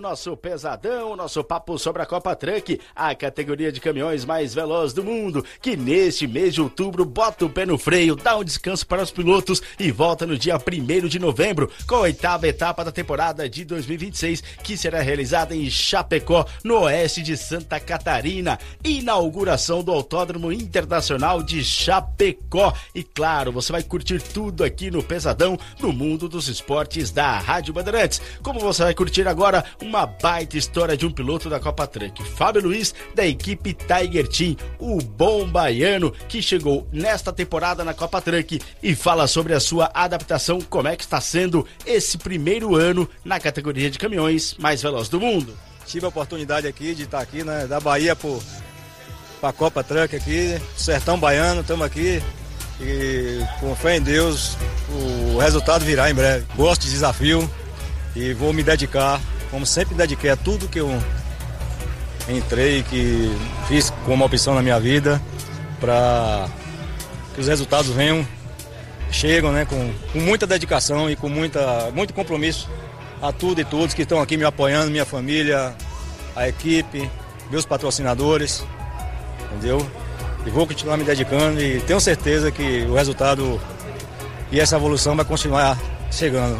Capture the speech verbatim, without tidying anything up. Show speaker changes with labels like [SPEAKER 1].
[SPEAKER 1] nosso pesadão, nosso papo sobre a Copa Truck, a categoria de caminhões mais veloz do mundo, que neste mês de outubro bota o pé no freio, dá um descanso para os pilotos e volta no dia primeiro de novembro com a oitava etapa da temporada de dois mil e vinte e seis, que será realizada em Chapecó, no oeste de Santa Catarina. Inauguração do Autódromo Internacional de Chapecó. E claro, você vai curtir tudo aqui no Pesadão, no mundo dos esportes da Rádio Bandeirantes. Como você vai curtir agora uma baita história de um piloto da Copa Truck, Fábio Luiz, da equipe Tiger Team, o bom baiano que chegou nesta temporada na Copa Truck e fala sobre a sua adaptação, como é que está sendo esse primeiro ano na categoria de caminhões mais veloz do mundo.
[SPEAKER 2] Tive a oportunidade aqui de estar aqui, né, da Bahia para a Copa Truck aqui, sertão baiano, estamos aqui e com fé em Deus o resultado virá em breve. Gosto de desafio e vou me dedicar, como sempre me dediquei a tudo que eu entrei, que fiz como opção na minha vida, para que os resultados venham, chegam, né, com, com muita dedicação e com muita, muito compromisso a tudo e todos que estão aqui me apoiando, minha família, a equipe, meus patrocinadores, entendeu? E vou continuar me dedicando e tenho certeza que o resultado e essa evolução vai continuar chegando.